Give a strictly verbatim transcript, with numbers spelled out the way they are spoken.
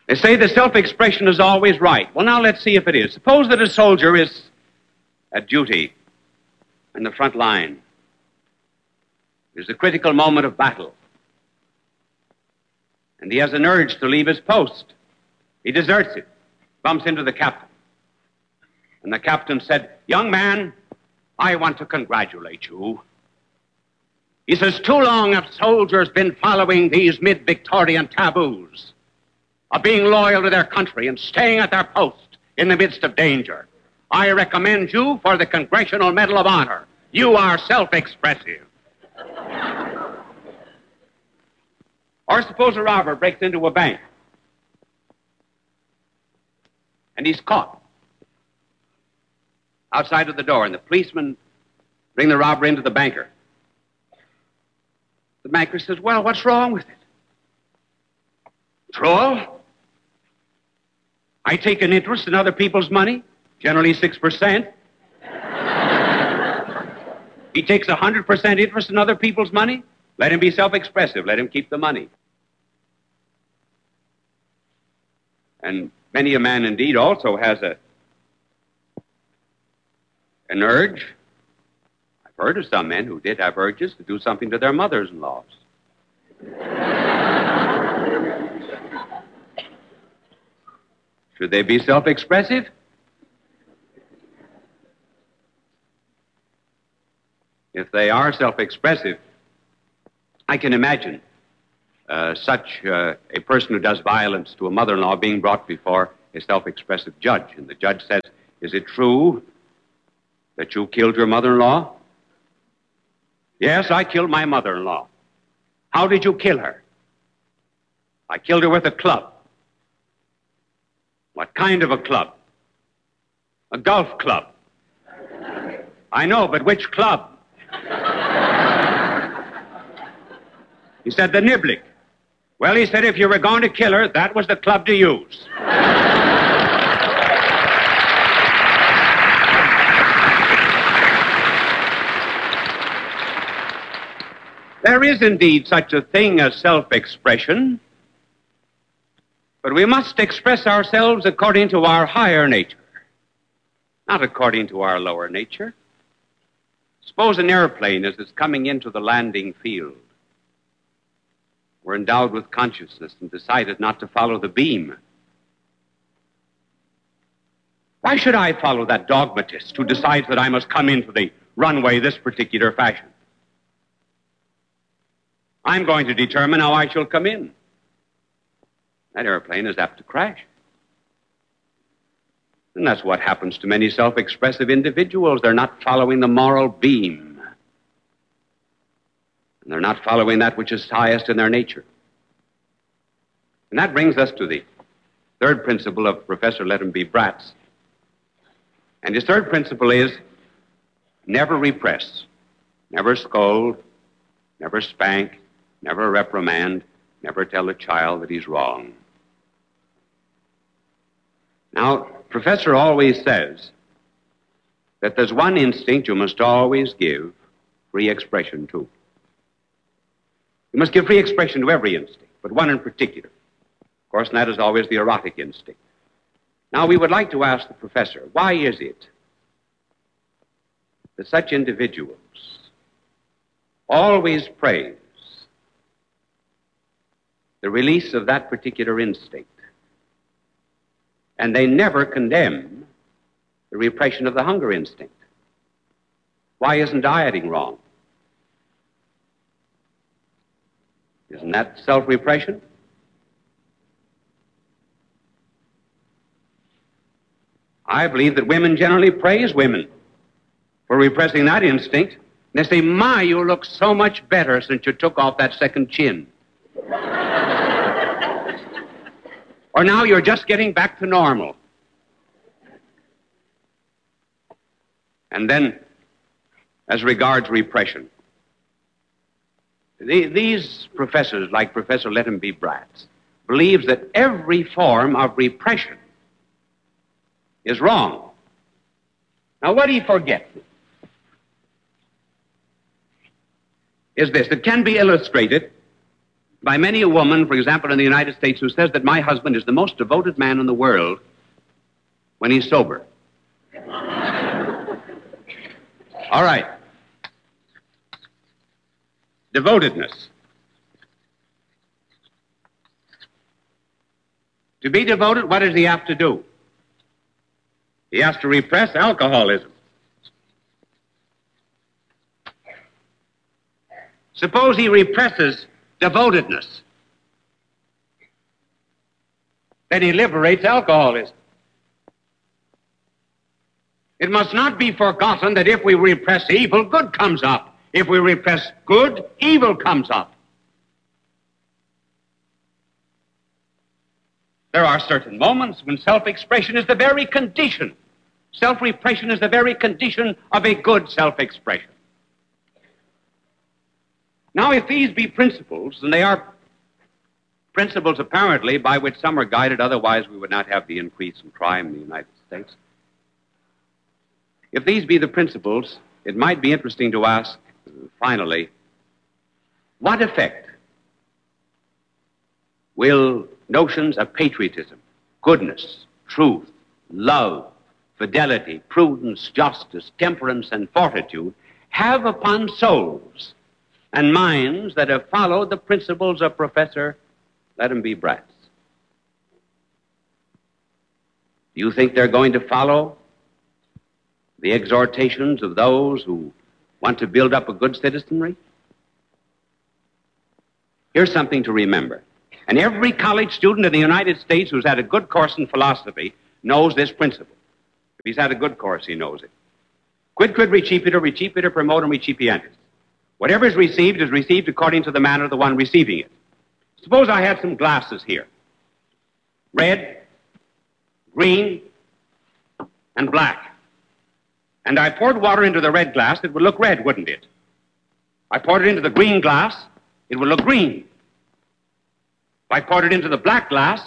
They say that self-expression is always right. Well, now let's see if it is. Suppose that a soldier is at duty in the front line. There's a critical moment of battle. And he has an urge to leave his post. He deserts it, bumps into the captain. And the captain said, "Young man, I want to congratulate you." He says, "Too long have soldiers been following these mid-Victorian taboos of being loyal to their country and staying at their post in the midst of danger. I recommend you for the Congressional Medal of Honor. You are self-expressive." Or suppose a robber breaks into a bank and he's caught outside of the door, and the policemen bring the robber into the banker. The banker says, "Well, what's wrong with it?" "Troll, I take an interest in other people's money, generally six percent. He takes one hundred percent interest in other people's money. Let him be self-expressive. Let him keep the money." And many a man indeed also has a an urge. I've heard of some men who did have urges to do something to their mothers-in-laws. Should they be self-expressive? If they are self-expressive, I can imagine uh, such uh, a person who does violence to a mother-in-law being brought before a self-expressive judge. And the judge says, "Is it true that you killed your mother-in-law?" "Yes, I killed my mother-in-law." "How did you kill her?" "I killed her with a club." "What kind of a club?" "A golf club." "I know, but which club?" He said, "The niblick." "Well," he said, "if you were going to kill her, that was the club to use." There is indeed such a thing as self-expression, but we must express ourselves according to our higher nature, not according to our lower nature. Suppose an airplane, as it's coming into the landing field, were endowed with consciousness and decided not to follow the beam. Why should I follow that dogmatist who decides that I must come into the runway this particular fashion? I'm going to determine how I shall come in. That airplane is apt to crash. And that's what happens to many self-expressive individuals. They're not following the moral beam. And they're not following that which is highest in their nature. And that brings us to the third principle of Professor Let-Him Be Bratz. And his third principle is never repress, never scold, never spank, never reprimand, never tell a child that he's wrong. Now, Professor always says that there's one instinct you must always give free expression to. You must give free expression to every instinct, but one in particular. Of course, and that is always the erotic instinct. Now, we would like to ask the professor, why is it that such individuals always praise the release of that particular instinct, and they never condemn the repression of the hunger instinct? Why isn't dieting wrong? Isn't that self-repression? I believe that women generally praise women for repressing that instinct. They say, "My, you look so much better since you took off that second chin." Or now you're just getting back to normal. And then, as regards repression, the, these professors, like Professor Let-Him Be Bratz, believes that every form of repression is wrong. Now, what he forgets is this. It can be illustrated by many a woman, for example, in the United States, who says that my husband is the most devoted man in the world when he's sober. All right. Devotedness. To be devoted, what does he have to do? He has to repress alcoholism. Suppose he represses devotedness. Then he liberates alcoholism. It must not be forgotten that if we repress evil, good comes up. If we repress good, evil comes up. There are certain moments when self-expression is the very condition. Self-repression is the very condition of a good self-expression. Now, if these be principles, and they are principles apparently by which some are guided, otherwise we would not have the increase in crime in the United States. If these be the principles, it might be interesting to ask, finally, what effect will notions of patriotism, goodness, truth, love, fidelity, prudence, justice, temperance, and fortitude have upon souls and minds that have followed the principles of Professor Let 'em be Bratz? Do you think they're going to follow the exhortations of those who want to build up a good citizenry? Here's something to remember. And every college student in the United States who's had a good course in philosophy knows this principle. If he's had a good course, he knows it. Quid quid recipiter, recipiter promotum recipientis. Whatever is received is received according to the manner of the one receiving it. Suppose I had some glasses here. Red, green, and black. And I poured water into the red glass, it would look red, wouldn't it? I poured it into the green glass, it would look green. If I poured it into the black glass,